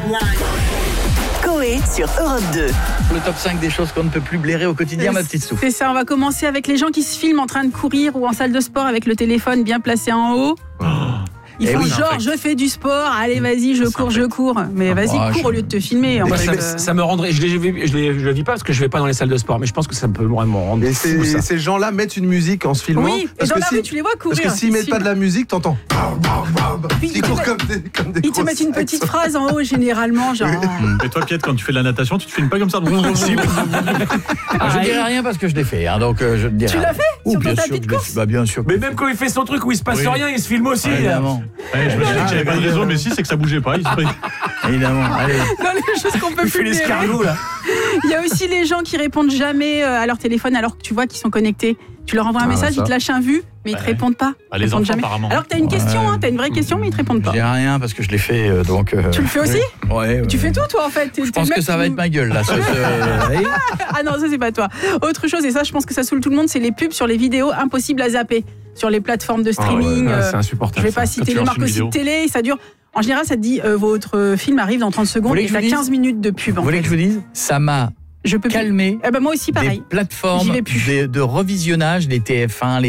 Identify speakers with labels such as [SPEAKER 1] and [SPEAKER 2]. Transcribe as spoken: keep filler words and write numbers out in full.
[SPEAKER 1] Coé sur Europe deux.
[SPEAKER 2] Le top cinq des choses qu'on ne peut plus blairer au quotidien, ma petite souffle.
[SPEAKER 3] C'est ça, on va commencer avec les gens qui se filment en train de courir ou en salle de sport avec le téléphone bien placé en haut. Oh. Ils
[SPEAKER 2] Eh
[SPEAKER 3] font
[SPEAKER 2] oui,
[SPEAKER 3] genre, je fais du sport, allez vas-y, je cours, je cours. Mais vas-y,
[SPEAKER 2] Ah,
[SPEAKER 3] cours
[SPEAKER 2] je...
[SPEAKER 3] au lieu de te filmer. En
[SPEAKER 4] Moi,
[SPEAKER 3] fait,
[SPEAKER 4] ça,
[SPEAKER 3] euh...
[SPEAKER 4] ça me rendrait. Je ne le vis pas parce que je ne vais pas dans les salles de sport, mais je pense que ça peut vraiment rendre
[SPEAKER 5] Et
[SPEAKER 4] fou,
[SPEAKER 5] ces,
[SPEAKER 4] ça.
[SPEAKER 5] ces gens-là mettent une musique en se filmant.
[SPEAKER 3] Oui, et
[SPEAKER 5] parce
[SPEAKER 3] dans
[SPEAKER 5] que
[SPEAKER 3] la
[SPEAKER 5] si,
[SPEAKER 3] rue, tu les vois courir.
[SPEAKER 5] Parce que s'ils
[SPEAKER 3] ils
[SPEAKER 5] mettent
[SPEAKER 3] se
[SPEAKER 5] pas de la musique, t'entends.
[SPEAKER 3] Puis,
[SPEAKER 5] Ils
[SPEAKER 3] ils te
[SPEAKER 5] courent
[SPEAKER 3] mettent-
[SPEAKER 5] comme des, comme des
[SPEAKER 3] Ils te
[SPEAKER 5] gros
[SPEAKER 3] mettent une
[SPEAKER 5] sacs.
[SPEAKER 3] petite phrase en haut, généralement, genre.
[SPEAKER 6] Et toi, Piet, quand tu fais de la natation, tu te filmes pas comme ça.
[SPEAKER 2] Ah, je ne dirai rien parce que je l'ai fait, hein, donc euh, je ne dirai
[SPEAKER 3] Tu l'as
[SPEAKER 2] rien.
[SPEAKER 3] fait
[SPEAKER 2] Oh,
[SPEAKER 3] sur
[SPEAKER 2] bien
[SPEAKER 3] ton
[SPEAKER 2] sûr
[SPEAKER 3] tapis
[SPEAKER 2] que
[SPEAKER 3] de
[SPEAKER 2] je l'ai
[SPEAKER 3] course
[SPEAKER 2] fait. Bah, bien sûr.
[SPEAKER 4] Mais même quand il fait son truc où il se passe
[SPEAKER 6] Oui.
[SPEAKER 4] rien, il se filme aussi.
[SPEAKER 2] Évidemment,
[SPEAKER 6] Ouais, je me suis dit que j'avais pas de raison, mais si, c'est que ça bougeait pas. Il se...
[SPEAKER 2] évidemment. Allez.
[SPEAKER 3] Dans les choses qu'on peut
[SPEAKER 4] Il fait
[SPEAKER 3] plus blairer.
[SPEAKER 4] l'escargot là.
[SPEAKER 3] Il y a aussi les gens qui répondent jamais euh, à leur téléphone alors que tu vois qu'ils sont connectés. Tu leur envoies un
[SPEAKER 5] Ah,
[SPEAKER 3] message,
[SPEAKER 5] ça.
[SPEAKER 3] ils te lâchent un vu, mais ils te
[SPEAKER 6] Ouais.
[SPEAKER 3] répondent pas.
[SPEAKER 6] Ah,
[SPEAKER 3] Ils
[SPEAKER 6] les
[SPEAKER 3] répondent
[SPEAKER 6] enfants,
[SPEAKER 3] jamais.
[SPEAKER 6] apparemment.
[SPEAKER 3] Alors que t'as une question, hein, t'as une vraie question, mais ils te répondent
[SPEAKER 2] Je
[SPEAKER 3] pas.
[SPEAKER 2] dis rien parce que je l'ai fait, euh, donc. euh,
[SPEAKER 3] Tu le fais aussi ?
[SPEAKER 2] Ouais. ouais,
[SPEAKER 3] Tu
[SPEAKER 2] ouais.
[SPEAKER 3] fais tout, toi, en fait. T'es-
[SPEAKER 2] Je
[SPEAKER 3] t'es
[SPEAKER 2] pense
[SPEAKER 3] le
[SPEAKER 2] que
[SPEAKER 3] mec
[SPEAKER 2] ça va
[SPEAKER 3] qui-
[SPEAKER 2] être ma gueule là. ce- ce- Allez.
[SPEAKER 3] Ah non, ça c'est pas toi. Autre chose, et ça je pense que ça saoule tout le monde, c'est les pubs sur les vidéos impossibles à zapper. Sur les plateformes de streaming.
[SPEAKER 4] Ah ouais,
[SPEAKER 3] euh,
[SPEAKER 4] c'est insupportable.
[SPEAKER 3] je vais pas
[SPEAKER 4] ça.
[SPEAKER 3] citer
[SPEAKER 6] tu
[SPEAKER 3] les
[SPEAKER 6] lances
[SPEAKER 3] marques
[SPEAKER 6] une
[SPEAKER 3] aussi de
[SPEAKER 6] vidéo.
[SPEAKER 3] télé, ça dure. En général, ça te dit euh, votre film arrive dans trente secondes
[SPEAKER 2] voulez
[SPEAKER 3] et
[SPEAKER 2] que je
[SPEAKER 3] t'as
[SPEAKER 2] vous dise
[SPEAKER 3] quinze minutes de pub. En
[SPEAKER 2] Vous voulez
[SPEAKER 3] fait.
[SPEAKER 2] que je vous dise ? Ça m'a
[SPEAKER 3] Je peux plus.
[SPEAKER 2] calmé
[SPEAKER 3] Eh ben moi aussi,
[SPEAKER 2] des
[SPEAKER 3] pareil.
[SPEAKER 2] plateformes
[SPEAKER 3] J'y vais plus.
[SPEAKER 2] de, de revisionnage, les T F un, les